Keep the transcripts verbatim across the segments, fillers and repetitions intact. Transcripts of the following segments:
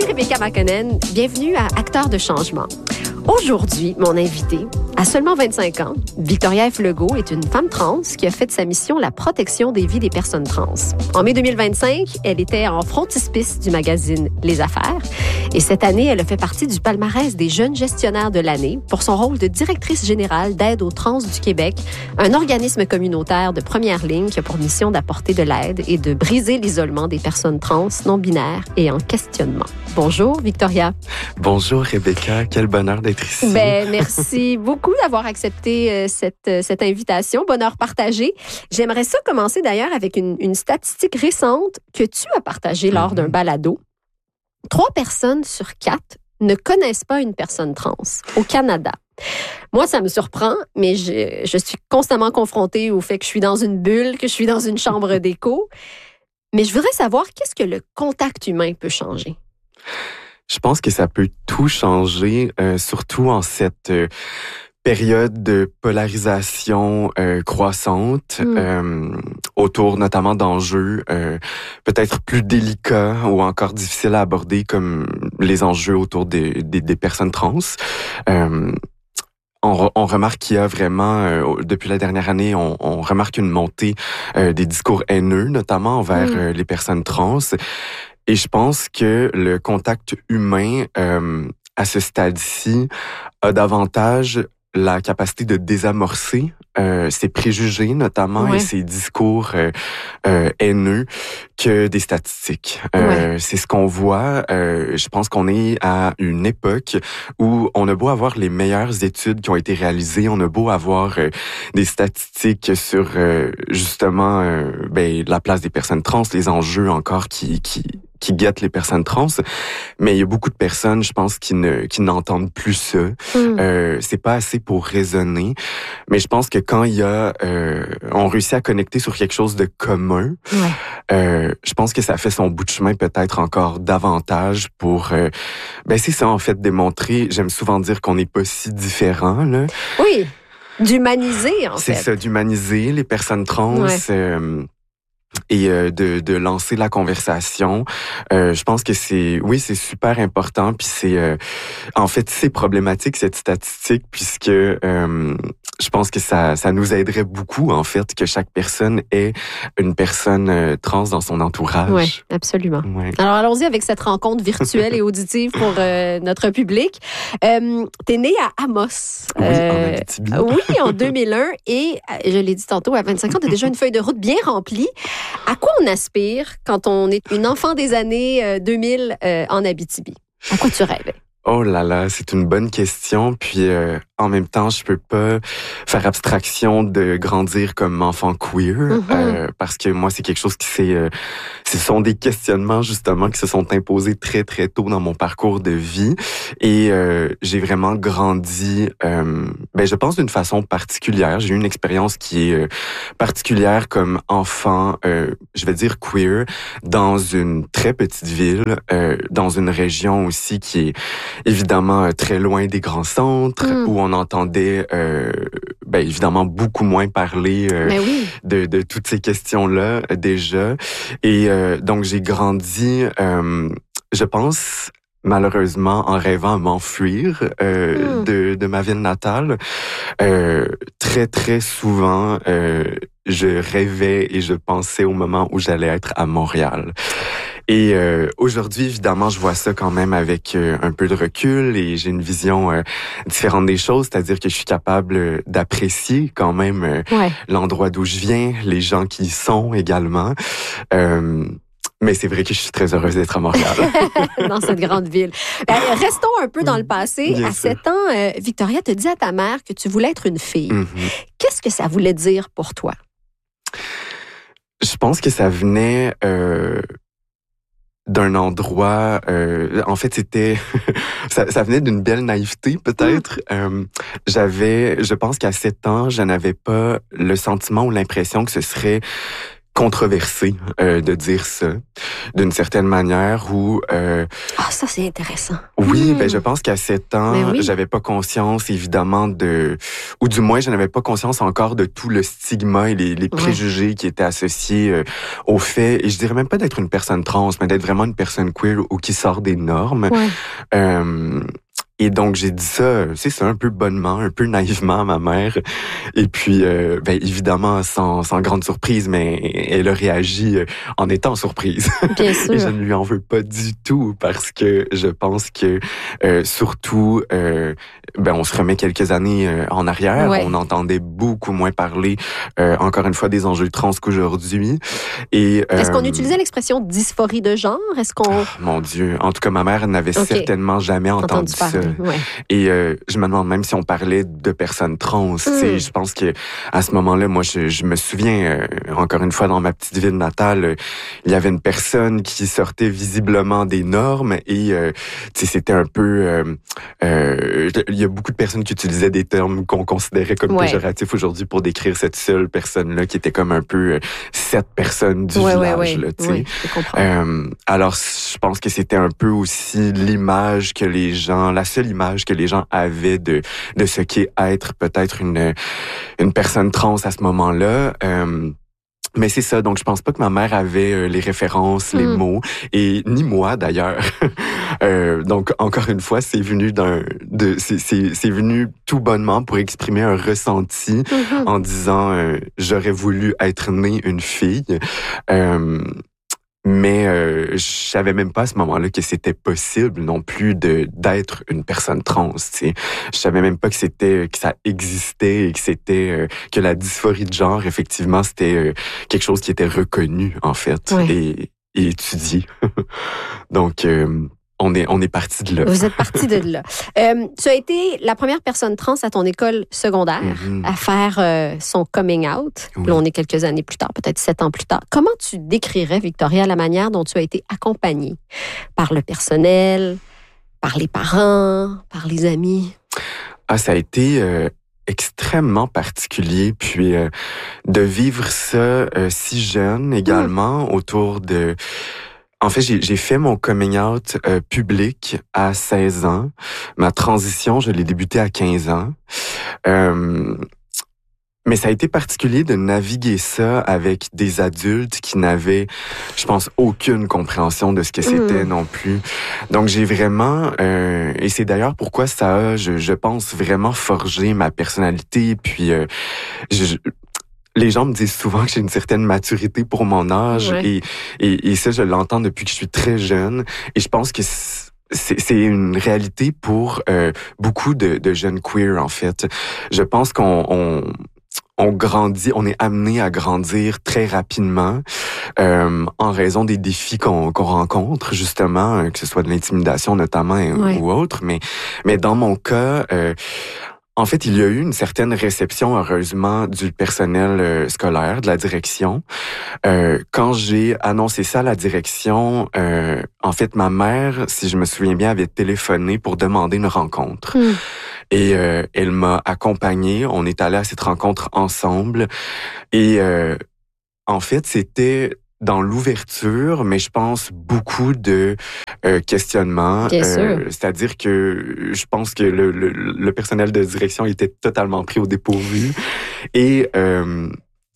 Rebecca McConnell. Bienvenue à Acteurs de changement. Aujourd'hui, mon invitée, à seulement vingt-cinq ans, Victoria F. Legault est une femme trans qui a fait de sa mission la protection des vies des personnes trans. En mai deux mille vingt-cinq, elle était en frontispice du magazine Les Affaires. Et cette année, elle a fait partie du palmarès des jeunes gestionnaires de l'année pour son rôle de directrice générale d'aide aux trans du Québec, un organisme communautaire de première ligne qui a pour mission d'apporter de l'aide et de briser l'isolement des personnes trans, non-binaires et en questionnement. Bonjour, Victoria. Bonjour, Rebecca. Quel bonheur d'être ici. Ben, merci beaucoup d'avoir accepté euh, cette, euh, cette invitation. Bonheur partagé. J'aimerais ça commencer d'ailleurs avec une, une statistique récente que tu as partagée lors mm-hmm. d'un balado. Trois personnes sur quatre ne connaissent pas une personne trans au Canada. Moi, ça me surprend, mais je, je suis constamment confrontée au fait que je suis dans une bulle, que je suis dans une chambre d'écho. Mais je voudrais savoir qu'est-ce que le contact humain peut changer? Je pense que ça peut tout changer, euh, surtout en cette euh, période de polarisation euh, croissante, mm. euh, autour notamment d'enjeux euh, peut-être plus délicats ou encore difficiles à aborder, comme les enjeux autour des, des, des personnes trans. Euh, On, on remarque qu'il y a vraiment, euh, depuis la dernière année, on, on remarque une montée euh, des discours haineux, notamment envers mm. euh, les personnes trans. Et je pense que le contact humain, euh, à ce stade-ci, a davantage la capacité de désamorcer euh, ces préjugés, notamment, ouais. et ces discours euh, euh, haineux, que des statistiques. Euh, ouais. C'est ce qu'on voit. Euh, je pense qu'on est à une époque où on a beau avoir les meilleures études qui ont été réalisées, on a beau avoir euh, des statistiques sur euh, justement euh, ben, la place des personnes trans, les enjeux encore qui qui qui guettent les personnes trans, mais il y a beaucoup de personnes, je pense, qui ne qui n'entendent plus ça. Mm. Euh, c'est pas assez pour raisonner, mais je pense que quand il y a, euh, on réussit à connecter sur quelque chose de commun, ouais. euh, je pense que ça fait son bout de chemin peut-être encore davantage pour, euh, ben c'est ça en fait, démontrer. J'aime souvent dire qu'on n'est pas si différents là. Oui, d'humaniser en c'est fait. C'est ça, d'humaniser les personnes trans. Ouais. Euh, et euh, de de lancer la conversation. Euh, je pense que c'est oui, c'est super important, puis c'est euh, en fait, c'est problématique cette statistique puisque euh, je pense que ça ça nous aiderait beaucoup en fait que chaque personne ait une personne euh, trans dans son entourage. Oui, absolument. Ouais. Alors allons-y avec cette rencontre virtuelle et auditive pour euh, notre public. Euh, t'es née à Amos. Oui, euh, en Abitibi. Oui, en deux mille un et je l'ai dit tantôt à vingt-cinq ans, t'as déjà une feuille de route bien remplie. À quoi on aspire quand on est une enfant des années deux mille euh, en Abitibi? À quoi tu rêvais? Oh là là, c'est une bonne question. Puis euh, en même temps, je peux pas faire abstraction de grandir comme enfant queer, mm-hmm. euh, parce que moi, c'est quelque chose qui s'est... Euh, ce sont des questionnements, justement, qui se sont imposés très, très tôt dans mon parcours de vie. Et euh, j'ai vraiment grandi, euh, ben, je pense, d'une façon particulière. J'ai eu une expérience qui est euh, particulière comme enfant, euh, je vais dire queer, dans une très petite ville, euh, dans une région aussi qui est évidemment très loin des grands centres, mm. où on entendait euh, ben, évidemment beaucoup moins parler euh, oui. de, de toutes ces questions-là euh, déjà. Et euh, donc j'ai grandi, euh, je pense, malheureusement, en rêvant à m'enfuir euh, mm. de, de ma ville natale. Euh, très, très souvent, euh, je rêvais et je pensais au moment où j'allais être à Montréal. Et euh, aujourd'hui, évidemment, je vois ça quand même avec euh, un peu de recul et j'ai une vision euh, différente des choses, c'est-à-dire que je suis capable d'apprécier quand même euh, ouais. l'endroit d'où je viens, les gens qui y sont également. Euh, Mais c'est vrai que je suis très heureuse d'être à Montréal. Dans cette grande ville. Euh, restons un peu dans le passé. Bien à sûr. sept ans, euh, Victoria te dit à ta mère que tu voulais être une fille. Mm-hmm. Qu'est-ce que ça voulait dire pour toi? Je pense que ça venait euh, d'un endroit... Euh, en fait, c'était... ça, ça venait d'une belle naïveté, peut-être. Mm. Euh, j'avais... Je pense qu'à sept ans, je n'avais pas le sentiment ou l'impression que ce serait controversé euh, de dire ça, d'une certaine manière où... Euh, ah, ça, c'est intéressant. Oui, mmh. ben je pense qu'à sept ans, ben oui. j'avais pas conscience, évidemment, de... Ou du moins, je n'avais pas conscience encore de tout le stigma et les, les préjugés ouais. qui étaient associés euh, au fait, et je dirais même pas d'être une personne trans, mais d'être vraiment une personne queer ou qui sort des normes. Ouais. Euh, Et donc, j'ai dit ça, c'est ça, un peu bonnement, un peu naïvement à ma mère. Et puis, euh, ben, évidemment, sans, sans grande surprise, mais elle a réagi en étant surprise. Bien sûr. Et je ne lui en veux pas du tout parce que je pense que, euh, surtout, euh, ben, on se remet quelques années euh, en arrière. Ouais. On entendait beaucoup moins parler, euh, encore une fois, des enjeux trans qu'aujourd'hui. Et, euh, Est-ce qu'on utilisait l'expression dysphorie de genre? Est-ce qu'on... Oh, mon Dieu. En tout cas, ma mère n'avait okay. certainement jamais entendu, entendu ça. Ouais. Et euh, je me demande même si on parlait de personnes trans. Mm. Je pense que à ce moment-là, moi, je, je me souviens, euh, encore une fois, dans ma petite ville natale, euh, il y avait une personne qui sortait visiblement des normes et euh, c'était un peu... Euh, euh, il y a beaucoup de personnes qui utilisaient des termes qu'on considérait comme ouais. péjoratifs aujourd'hui pour décrire cette seule personne-là qui était comme un peu euh, cette personne du ouais, village. Ouais, ouais. Là, oui, je comprends. Euh, alors, je pense que c'était un peu aussi l'image que les gens... la seule image que les gens avaient de de ce qu'est être peut-être une une personne trans à ce moment-là. Euh, mais c'est ça, donc je pense pas que ma mère avait euh, les références, les mm. mots, et ni moi d'ailleurs. euh, donc encore une fois, c'est venu d'un, de, c'est c'est c'est venu tout bonnement pour exprimer un ressenti mm-hmm. en disant euh, j'aurais voulu être née une fille. Euh, Mais euh, je savais même pas à ce moment-là que c'était possible non plus de d'être une personne trans. T'sais. Je savais même pas que c'était que ça existait et que c'était euh, que la dysphorie de genre effectivement c'était euh, quelque chose qui était reconnu en fait ouais. et, et étudié. Donc euh, On est, on est parti de là. Vous êtes parti de là. Euh, tu as été la première personne trans à ton école secondaire mm-hmm. à faire euh, son coming out. Oui. Là, on est quelques années plus tard, peut-être sept ans plus tard. Comment tu décrirais, Victoria, la manière dont tu as été accompagnée par le personnel, par les parents, par les amis? Ah, ça a été... Euh... extrêmement particulier, puis euh, de vivre ça euh, si jeune également mmh. autour de... En fait, j'ai, j'ai fait mon coming out euh, public à seize ans. Ma transition, je l'ai débutée à quinze ans. Euh, mais ça a été particulier de naviguer ça avec des adultes qui n'avaient, je pense, aucune compréhension de ce que c'était mmh. non plus. Donc, j'ai vraiment... Euh, et c'est d'ailleurs pourquoi ça a, je, je pense, vraiment forgé ma personnalité. Puis, euh, je... Les gens me disent souvent que j'ai une certaine maturité pour mon âge ouais. et, et, et ça, je l'entends depuis que je suis très jeune. Et je pense que c'est, c'est une réalité pour euh, beaucoup de, de jeunes queer, en fait. Je pense qu'on... On, On grandit, on est amené à grandir très rapidement euh, en raison des défis qu'on, qu'on rencontre, justement, que ce soit de l'intimidation notamment ouais. ou autre. Mais, mais dans mon cas... Euh, En fait, il y a eu une certaine réception, heureusement, du personnel euh, scolaire, de la direction. Euh, quand j'ai annoncé ça à la direction, euh, en fait, ma mère, si je me souviens bien, avait téléphoné pour demander une rencontre. Mm. Et euh, elle m'a accompagné. On est allé à cette rencontre ensemble. Et euh, en fait, c'était... dans l'ouverture, mais je pense beaucoup de euh, questionnements. Bien sûr. Euh, c'est-à-dire que je pense que le, le, le personnel de direction était totalement pris au dépourvu. Et euh,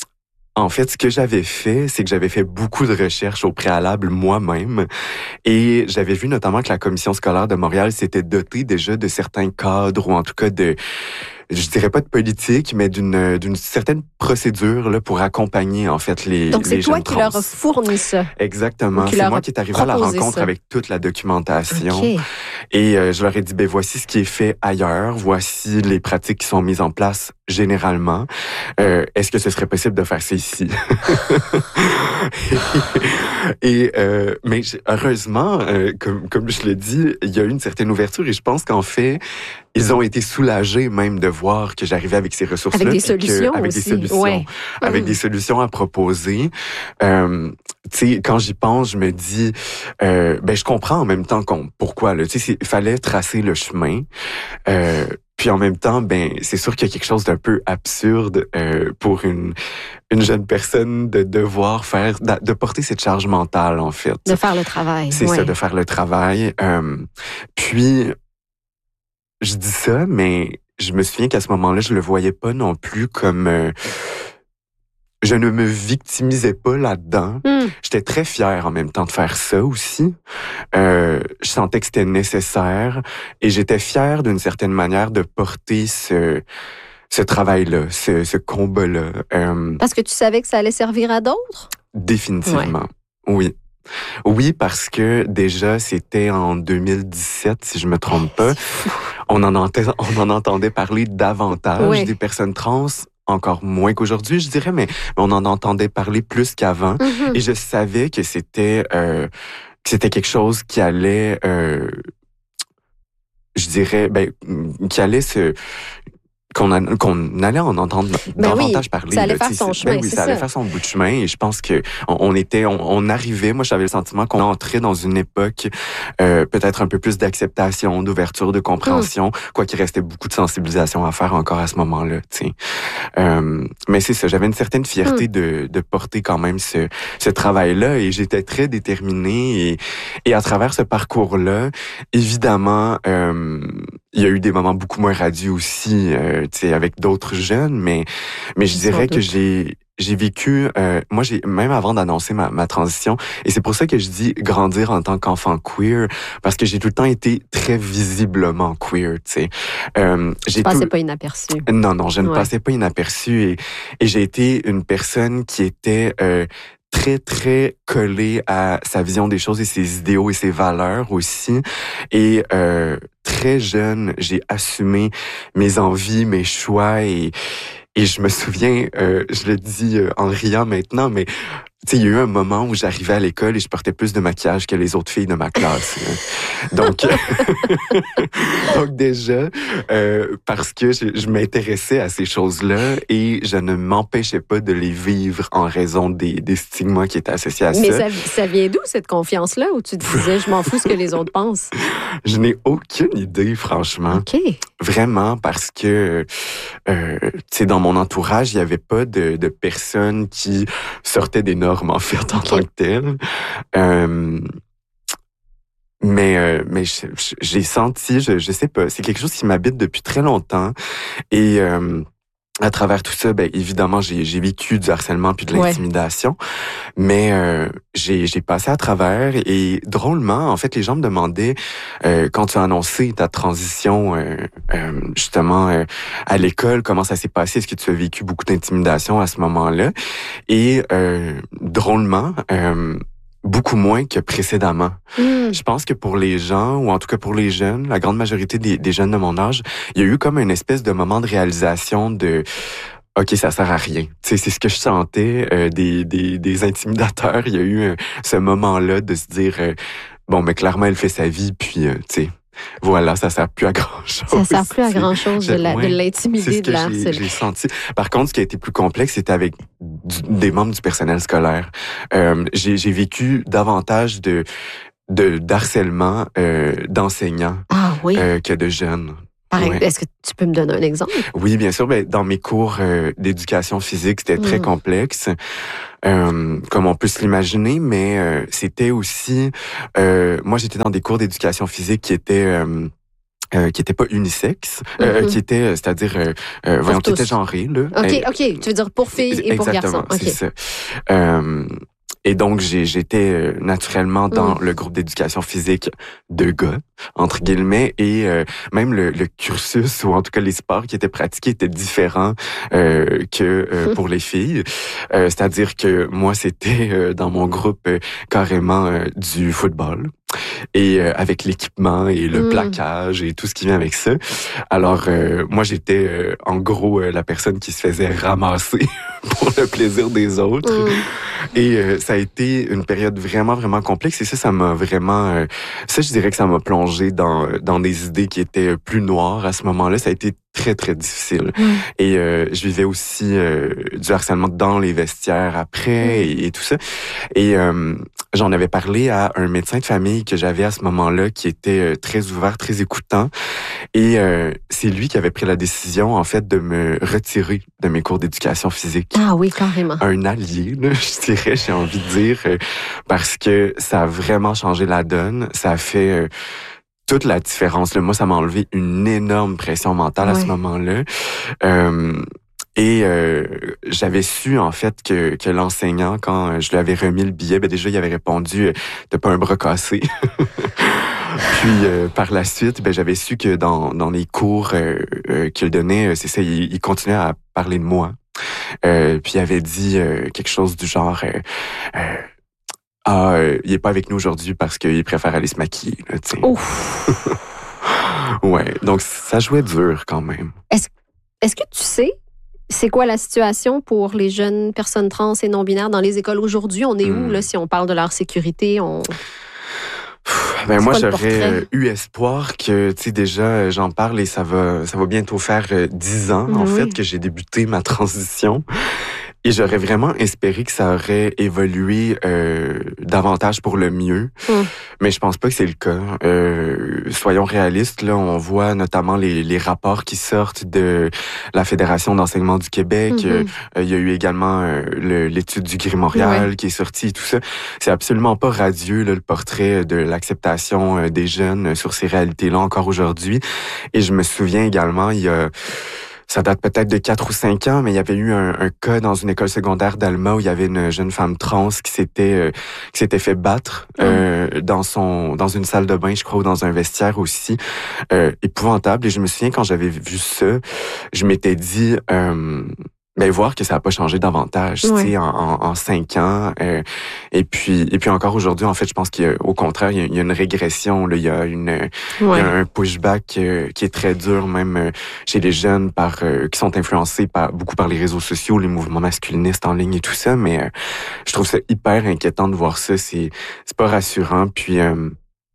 en fait, ce que j'avais fait, c'est que j'avais fait beaucoup de recherches au préalable moi-même. Et j'avais vu notamment que la commission scolaire de Montréal s'était dotée déjà de certains cadres, ou en tout cas de... je dirais pas de politique, mais d'une d'une certaine procédure là pour accompagner en fait les Donc c'est les toi jeunes qui trans. leur a fourni ça. Exactement, c'est moi qui est arrivé à la rencontre ça. Avec toute la documentation. Okay. Et euh, je leur ai dit ben voici ce qui est fait ailleurs, voici les pratiques qui sont mises en place généralement. Euh, est-ce que ce serait possible de faire ça ici? et euh, mais heureusement, euh, comme comme je l'ai dit, il y a eu une certaine ouverture et je pense qu'en fait ils ont été soulagés même de voir que j'arrivais avec ces ressources-là. Avec des solutions que, Avec aussi. des solutions. Ouais. Avec mmh. des solutions à proposer. Euh, tu sais, quand j'y pense, je me dis, euh, ben je comprends en même temps qu'on, pourquoi. Là, tu sais, il fallait tracer le chemin. Euh, puis en même temps, ben c'est sûr qu'il y a quelque chose d'un peu absurde euh, pour une une jeune personne de devoir faire, de porter cette charge mentale en fait. De faire le travail. C'est ouais. ça, de faire le travail. Euh, puis je dis ça, mais je me souviens qu'à ce moment-là, je le voyais pas non plus comme euh, je ne me victimisais pas là-dedans. Mm. J'étais très fière en même temps de faire ça aussi. Euh, je sentais que c'était nécessaire et j'étais fière d'une certaine manière de porter ce ce travail-là, ce, ce combat-là. Euh, Parce que tu savais que ça allait servir à d'autres? Définitivement, ouais. oui. Oui, parce que déjà, c'était en deux mille dix-sept, si je me trompe pas. On en entendait, on en entendait parler davantage oui. des personnes trans, encore moins qu'aujourd'hui, je dirais, mais, mais on en entendait parler plus qu'avant. Mm-hmm. Et je savais que c'était, euh, que c'était quelque chose qui allait, euh, je dirais, ben, qui allait se... qu'on, a, qu'on allait en entendre ben davantage oui, parler. Ça allait là, faire son chemin, ben oui, c'est ça allait ça. faire son bout de chemin. Et je pense que on, on était, on, on arrivait. Moi, j'avais le sentiment qu'on entrait dans une époque euh, peut-être un peu plus d'acceptation, d'ouverture, de compréhension. Mm. Quoi qu'il restait beaucoup de sensibilisation à faire encore à ce moment-là. Tu sais. Euh, mais c'est ça. J'avais une certaine fierté mm. de, de porter quand même ce, ce travail-là, et j'étais très déterminée. Et, et à travers ce parcours-là, évidemment. Euh, Il y a eu des moments beaucoup moins radieux aussi, euh, tu sais, avec d'autres jeunes, mais mais je dirais que j'ai j'ai vécu, euh, moi j'ai même avant d'annoncer ma, ma transition, et c'est pour ça que je dis grandir en tant qu'enfant queer, parce que j'ai tout le temps été très visiblement queer, tu sais. Euh, j'ai tu passais tout... pas inaperçu. Non, non, je ne ouais. passais pas inaperçu, et et j'ai été une personne qui était euh, très, très collé à sa vision des choses et ses idéaux et ses valeurs aussi. Et euh, très jeune, j'ai assumé mes envies, mes choix, et, et je me souviens, euh, je le dis en riant maintenant, mais tu sais, il y a eu un moment où j'arrivais à l'école et je portais plus de maquillage que les autres filles de ma classe. donc, donc déjà, euh, parce que je, je m'intéressais à ces choses-là et je ne m'empêchais pas de les vivre en raison des, des stigmas qui étaient associés à Mais ça. Mais ça, ça vient d'où, cette confiance-là, où tu te disais, je m'en fous ce que les autres pensent? Je n'ai aucune idée, franchement. OK. Vraiment, parce que, euh, tu sais, dans mon entourage, il n'y avait pas de, de personnes qui sortaient des normes, en fait, en okay. tant que telles. Euh, mais euh, mais j'ai senti, je, je sais pas, c'est quelque chose qui m'habite depuis très longtemps. Et... Euh, à travers tout ça, ben évidemment, j'ai j'ai vécu du harcèlement puis de l'intimidation, ouais. mais euh, j'ai j'ai passé à travers, et drôlement, en fait, les gens me demandaient euh, quand tu as annoncé ta transition euh, euh, justement euh, à l'école, comment ça s'est passé, est-ce que tu as vécu beaucoup d'intimidation à ce moment-là? Et euh, drôlement, euh, beaucoup moins que précédemment. Mm. Je pense que pour les gens, ou en tout cas pour les jeunes, la grande majorité des, des jeunes de mon âge, il y a eu comme une espèce de moment de réalisation de « OK, ça sert à rien ». Tu sais, c'est ce que je sentais euh, des, des, des intimidateurs. Il y a eu euh, ce moment-là de se dire euh, « Bon, mais clairement, elle fait sa vie, puis, euh, tu sais, voilà, ça sert plus à grand-chose. » Ça sert plus à grand-chose de, la, ouais, de l'intimider, de l'harceler. C'est ce que j'ai senti. Par contre, ce qui a été plus complexe, c'était avec du, des membres du personnel scolaire. Euh, j'ai, j'ai vécu davantage de, de d'harcèlement euh, d'enseignants ah, oui. euh, que de jeunes. Pareil, ouais. Est-ce que tu peux me donner un exemple? Oui, bien sûr. Ben, dans mes cours euh, d'éducation physique, c'était mmh. très complexe, euh, comme on peut se l'imaginer, mais euh, c'était aussi... Euh, moi, j'étais dans des cours d'éducation physique qui étaient... Euh, Euh, qui était pas unisexe, euh, mm-hmm. qui était, c'est-à-dire, euh, euh, voyons, qui était genré, là. OK, euh, OK. Tu veux dire pour filles et pour garçons. Exactement, c'est ça. Euh, et donc, j'ai, j'étais naturellement dans mm. le groupe d'éducation physique de gars, entre guillemets, et euh, même le, le cursus, ou en tout cas les sports qui étaient pratiqués étaient différents euh, que euh, pour les filles. Euh, c'est-à-dire que moi, c'était euh, dans mon groupe euh, carrément euh, du football. Et euh, avec l'équipement et le mmh. plaquage et tout ce qui vient avec ça. Alors, euh, moi, j'étais euh, en gros euh, la personne qui se faisait ramasser pour le plaisir des autres. Mmh. Et euh, ça a été une période vraiment, vraiment complexe. Et ça, ça m'a vraiment... Euh, ça, je dirais que ça m'a plongé dans, dans des idées qui étaient plus noires à ce moment-là. Ça a été très, très difficile. Mm. Et euh, je vivais aussi euh, du harcèlement dans les vestiaires après mm. et, et tout ça. Et euh, j'en avais parlé à un médecin de famille que j'avais à ce moment-là qui était euh, très ouvert, très écoutant. Et euh, c'est lui qui avait pris la décision, en fait, de me retirer de mes cours d'éducation physique. Ah oui, carrément. Un allié, là, je dirais, j'ai envie de dire, euh, parce que ça a vraiment changé la donne. Ça a fait euh, toute la différence. Là. Moi, ça m'a enlevé une énorme pression mentale ouais. à ce moment-là. Euh, Et euh, j'avais su, en fait, que, que l'enseignant, quand je lui avais remis le billet, ben déjà, il avait répondu « T'as pas un bras cassé ». Puis, euh, par la suite, ben j'avais su que dans, dans les cours euh, euh, qu'il donnait, c'est ça, il, il continuait à parler de moi. Euh, puis, il avait dit euh, quelque chose du genre euh, euh, « Ah, euh, il est pas avec nous aujourd'hui parce qu'il préfère aller se maquiller. » tu sais. Ouf! Ouais, donc ça jouait dur quand même. Est-ce, est-ce que tu sais c'est quoi la situation pour les jeunes personnes trans et non-binaires dans les écoles aujourd'hui? On est mmh. où, là, si on parle de leur sécurité? On... Ben moi, j'aurais eu espoir que, tu sais, déjà, j'en parle et ça va, ça va bientôt faire dix ans, en oui. fait, que j'ai débuté ma transition. Et j'aurais vraiment espéré que ça aurait évolué euh, davantage pour le mieux. Mm. Mais je pense pas que c'est le cas. Euh, soyons réalistes, là, on voit notamment les, les rapports qui sortent de la Fédération d'enseignement du Québec. Mm-hmm. Euh, il y a eu également euh, le, l'étude du Gris Montréal ouais. qui est sortie et tout ça. C'est absolument pas radieux, là, le portrait de l'acceptation des jeunes sur ces réalités-là encore aujourd'hui. Et je me souviens également, il y a... Ça date peut-être de quatre ou cinq ans, mais il y avait eu un, un cas dans une école secondaire d'Alma où il y avait une jeune femme trans qui s'était euh, qui s'était fait battre mmh. euh, dans son dans une salle de bain, je crois, ou dans un vestiaire aussi, euh, épouvantable. Et je me souviens quand j'avais vu ça, je m'étais dit euh, ben voir que ça n'a pas changé davantage, ouais. tu sais, en, en, en cinq ans. Euh, et puis et puis encore aujourd'hui, en fait, je pense qu'au contraire, il y, a, il y a une régression, là, il y a une, ouais. il y a un pushback euh, qui est très dur, même euh, chez les jeunes, par euh, qui sont influencés par beaucoup par les réseaux sociaux, les mouvements masculinistes en ligne et tout ça. Mais euh, je trouve ça hyper inquiétant de voir ça. C'est c'est pas rassurant. Puis euh,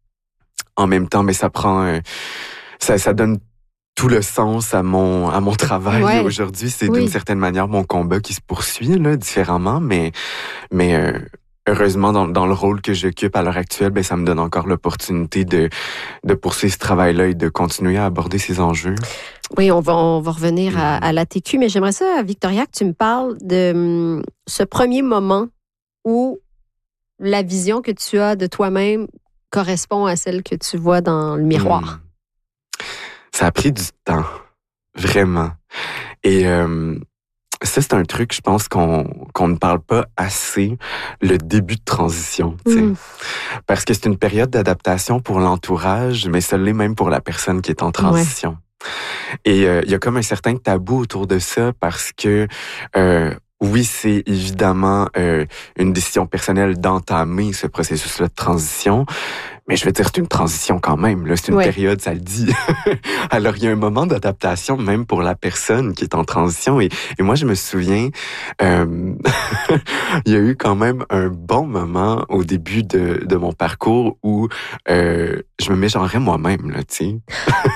en même temps, mais ça prend, euh, ça ça donne tout le sens à mon à mon travail ouais. aujourd'hui. C'est oui. d'une certaine manière mon combat qui se poursuit là différemment, mais mais euh, heureusement dans dans le rôle que j'occupe à l'heure actuelle, ben ça me donne encore l'opportunité de de poursuivre ce travail-là et de continuer à aborder ces enjeux. Oui, on va on va revenir à, à l'A T Q, mais j'aimerais ça, Victoria, que tu me parles de um, ce premier moment où la vision que tu as de toi-même correspond à celle que tu vois dans le miroir. Mmh. Ça a pris du temps, vraiment. Et euh, ça, c'est un truc, je pense, qu'on qu'on ne parle pas assez, le début de transition, tu sais. Mm. Parce que c'est une période d'adaptation pour l'entourage, mais ça l'est même pour la personne qui est en transition. Ouais. Et il euh, y a comme un certain tabou autour de ça parce que... Euh, Oui, c'est évidemment euh, une décision personnelle d'entamer ce processus-là de transition, mais je veux dire, c'est une transition quand même. Là, c'est une ouais. période, ça le dit. Alors, il y a un moment d'adaptation même pour la personne qui est en transition. Et, et moi, je me souviens, euh, il y a eu quand même un bon moment au début de, de mon parcours où euh, je me mégenrais moi-même, là, tu sais.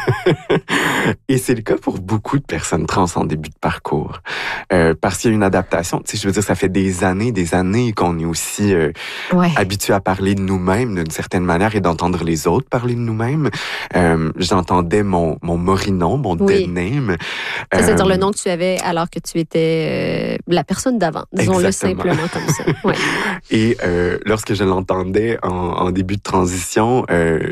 Et c'est le cas pour beaucoup de personnes trans en début de parcours. Euh, parce qu'il y a une adaptation. Tu sais, je veux dire, ça fait des années, des années qu'on est aussi euh, ouais. habitué à parler de nous-mêmes d'une certaine manière et d'entendre les autres parler de nous-mêmes. Euh, j'entendais mon, mon morinon, mon oui. dead name. Ça, c'est-à-dire euh, le nom que tu avais alors que tu étais euh, la personne d'avant. Disons-le simplement comme ça. Ouais. Et euh, lorsque je l'entendais en, en début de transition, euh,